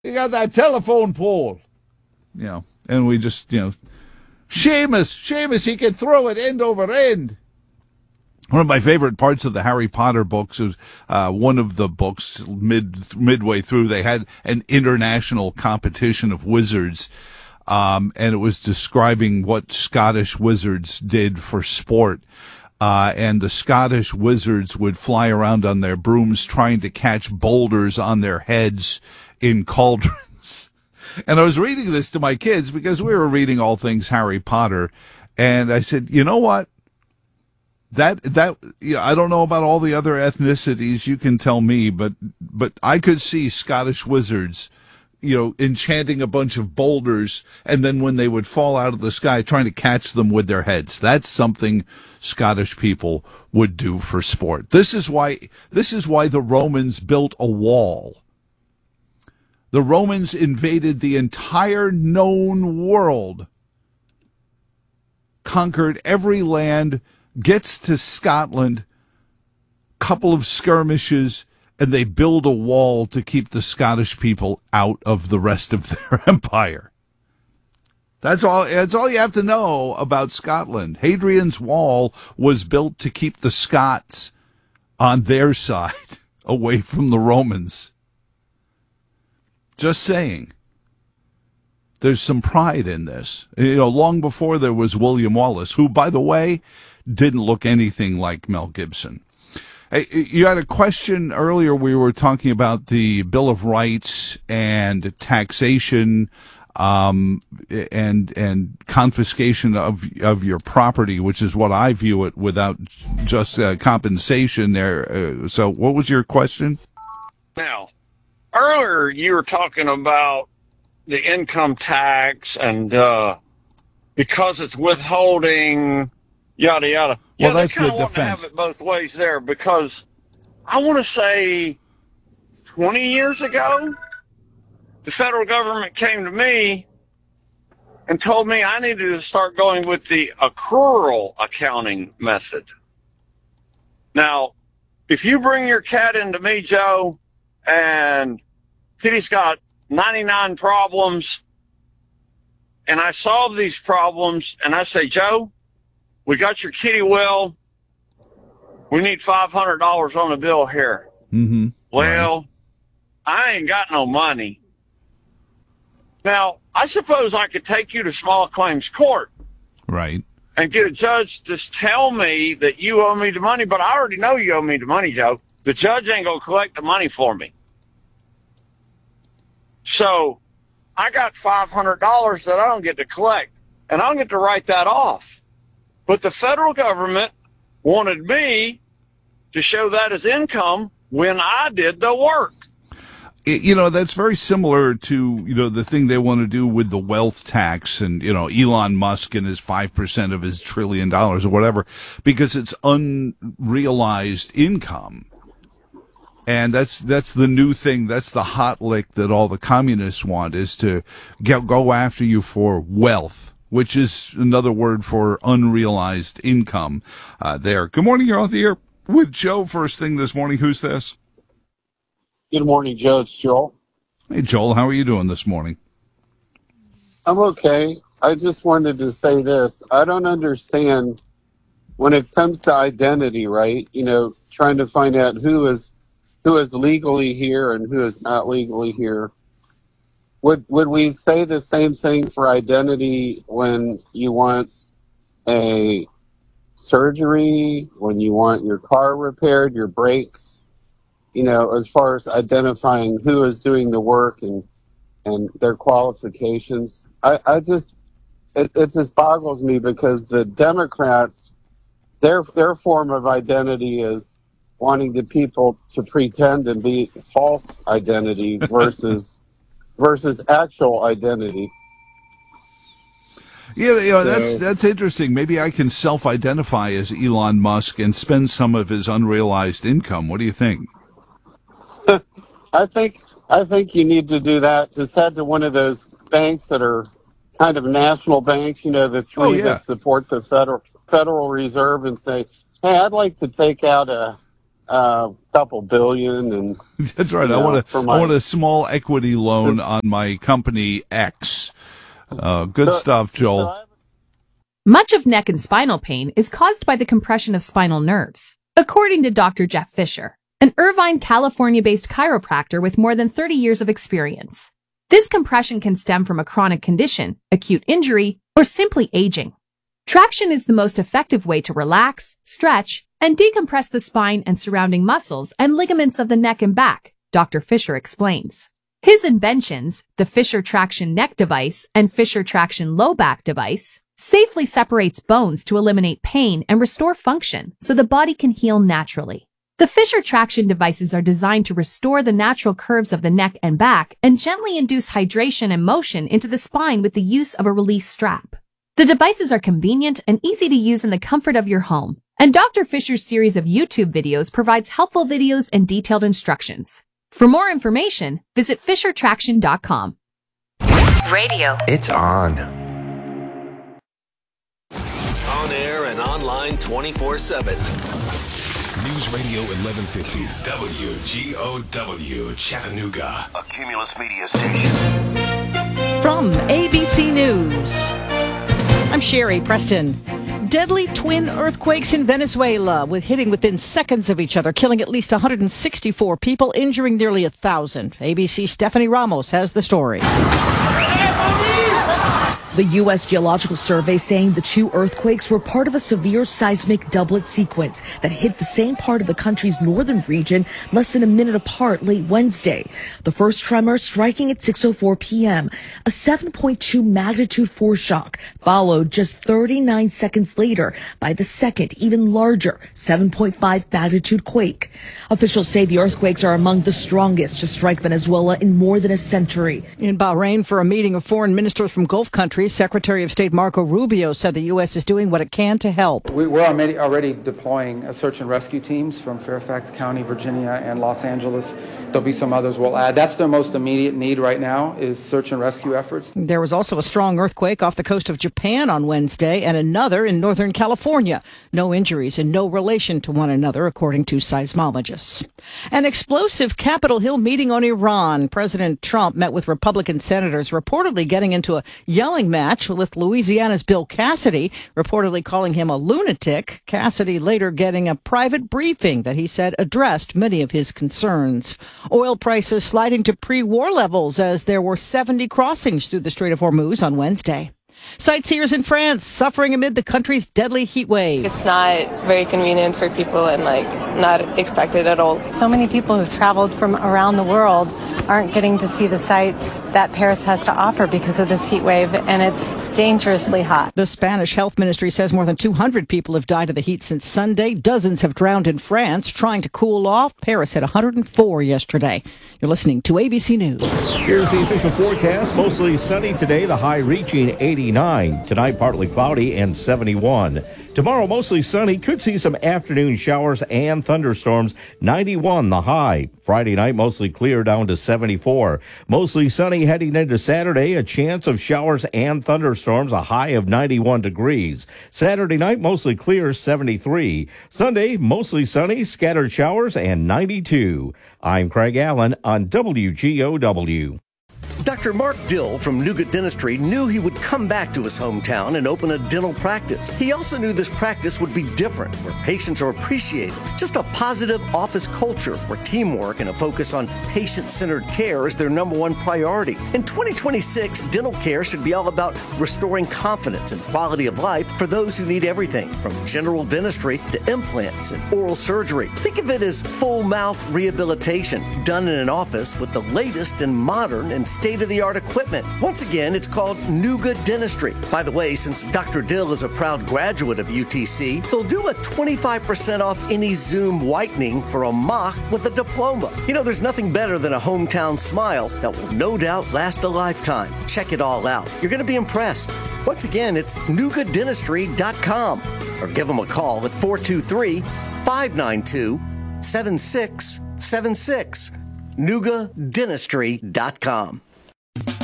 You got that telephone pole. And we just, Seamus, he can throw it end over end. One of my favorite parts of the Harry Potter books is one of the books midway through. They had an international competition of wizards, and it was describing what Scottish wizards did for sport. And the Scottish wizards would fly around on their brooms trying to catch boulders on their heads in cauldrons. And I was reading this to my kids because we were reading all things Harry Potter, and I said, you know what? I don't know about all the other ethnicities. You can tell me, but I could see Scottish wizards, enchanting a bunch of boulders, and then when they would fall out of the sky, trying to catch them with their heads. That's something Scottish people would do for sport. This is why the Romans built a wall. The Romans invaded the entire known world, conquered every land, gets to Scotland, couple of skirmishes, and they build a wall to keep the Scottish people out of the rest of their empire. That's all you have to know about Scotland. Hadrian's Wall was built to keep the Scots on their side, away from the Romans. Just saying. There's some pride in this. Long before there was William Wallace, who, by the way, didn't look anything like Mel Gibson. Hey, you had a question earlier. We were talking about the Bill of Rights and taxation, and confiscation of your property, which is what I view it, without just compensation there. So what was your question? Now, earlier you were talking about the income tax and because it's withholding, yada yada. Well, that's they kind the of want to defense. have it both ways there, because I want to say 20 years ago, the federal government came to me and told me I needed to start going with the accrual accounting method. Now, if you bring your cat into me, Joe, and Kitty's got 99 problems, and I solve these problems, and I say, Joe, we got your kitty well. We need $500 on the bill here. Mm-hmm. Well, right. I ain't got no money. Now, I suppose I could take you to small claims court. Right. And get a judge to tell me that you owe me the money, but I already know you owe me the money, Joe. The judge ain't going to collect the money for me. So I got $500 that I don't get to collect, and I don't get to write that off. But the federal government wanted me to show that as income when I did the work. That's very similar to, the thing they want to do with the wealth tax and, Elon Musk and his 5% of his $1 trillion or whatever, because it's unrealized income. And that's the new thing. That's the hot lick that all the communists want, is to go after you for wealth, which is another word for unrealized income there. Good morning. You're on the air with Joe first thing this morning. Who's this? Good morning, Joe. It's Joel. Hey, Joel. How are you doing this morning? I'm okay. I just wanted to say this. I don't understand when it comes to identity, right? Trying to find out who is legally here and who is not legally here. Would we say the same thing for identity when you want a surgery, when you want your car repaired, your brakes? As far as identifying who is doing the work and their qualifications. It just boggles me, because the Democrats, their form of identity is wanting the people to pretend and be false identity versus actual identity. Yeah, that's interesting. Maybe I can self-identify as Elon Musk and spend some of his unrealized income. What do you think? I think you need to do that. Just head to one of those banks that are kind of national banks, the three that support the Federal Reserve, and say, hey, I'd like to take out a couple billion, and that's right. I want a small equity loan on my company X. Good stuff, Joel. Much of neck and spinal pain is caused by the compression of spinal nerves, according to Dr. Jeff Fisher, an Irvine, California-based chiropractor with more than 30 years of experience. This compression can stem from a chronic condition, acute injury, or simply aging. Traction is the most effective way to relax, stretch, and decompress the spine and surrounding muscles and ligaments of the neck and back, Dr. Fisher explains. His inventions, the Fisher Traction Neck Device and Fisher Traction Low Back Device, safely separates bones to eliminate pain and restore function so the body can heal naturally. The Fisher Traction devices are designed to restore the natural curves of the neck and back and gently induce hydration and motion into the spine with the use of a release strap. The devices are convenient and easy to use in the comfort of your home, and Dr. Fisher's series of YouTube videos provides helpful videos and detailed instructions. For more information, visit FisherTraction.com. Radio. It's on. On air and online 24/7. News Radio 1150 WGOW Chattanooga. A Cumulus Media station. From ABC News, I'm Sherry Preston. Deadly twin earthquakes in Venezuela, with hitting within seconds of each other, killing at least 164 people, injuring nearly 1,000. ABC's Stephanie Ramos has the story. The U.S. Geological Survey saying the two earthquakes were part of a severe seismic doublet sequence that hit the same part of the country's northern region less than a minute apart late Wednesday. The first tremor striking at 6:04 p.m., a 7.2 magnitude foreshock, followed just 39 seconds later by the second, even larger, 7.5 magnitude quake. Officials say the earthquakes are among the strongest to strike Venezuela in more than a century. In Bahrain, for a meeting of foreign ministers from Gulf countries, Secretary of State Marco Rubio said the U.S. is doing what it can to help. We're already deploying search and rescue teams from Fairfax County, Virginia, and Los Angeles. There'll be some others we'll add. That's their most immediate need right now is search and rescue efforts. There was also a strong earthquake off the coast of Japan on Wednesday and another in Northern California. No injuries and no relation to one another, according to seismologists. An explosive Capitol Hill meeting on Iran. President Trump met with Republican senators, reportedly getting into a yelling match with Louisiana's Bill Cassidy, reportedly calling him a lunatic. Cassidy later getting a private briefing that he said addressed many of his concerns. Oil prices sliding to pre-war levels as there were 70 crossings through the Strait of Hormuz on Wednesday. Sightseers in France suffering amid the country's deadly heat wave. It's not very convenient for people and not expected at all. So many people who've traveled from around the world aren't getting to see the sights that Paris has to offer because of this heat wave, and it's dangerously hot. The Spanish health ministry says more than 200 people have died of the heat since Sunday. Dozens have drowned in France trying to cool off. Paris had 104 yesterday. You're listening to ABC News. Here's the official forecast. Mostly sunny today, the high reaching 89. Tonight, partly cloudy and 71. Tomorrow, mostly sunny. Could see some afternoon showers and thunderstorms. 91 the high. Friday night, mostly clear down to 74. Mostly sunny heading into Saturday. A chance of showers and thunderstorms. A high of 91 degrees. Saturday night, mostly clear, 73. Sunday, mostly sunny, scattered showers, and 92. I'm Craig Allen on WGOW. Dr. Mark Dill from Nuga Dentistry knew he would come back to his hometown and open a dental practice. He also knew this practice would be different, where patients are appreciated. Just a positive office culture where teamwork and a focus on patient-centered care is their number one priority. In 2026, dental care should be all about restoring confidence and quality of life for those who need everything, from general dentistry to implants and oral surgery. Think of it as full mouth rehabilitation done in an office with the latest and modern and state-of-the-art equipment. Once again, it's called Nuga Dentistry. By the way, since Dr. Dill is a proud graduate of UTC, they'll do a 25% off any Zoom whitening for a mock with a diploma. You know, there's nothing better than a hometown smile that will no doubt last a lifetime. Check it all out. You're going to be impressed. Once again, it's NugaDentistry.com or give them a call at 423-592-7676. NugaDentistry.com.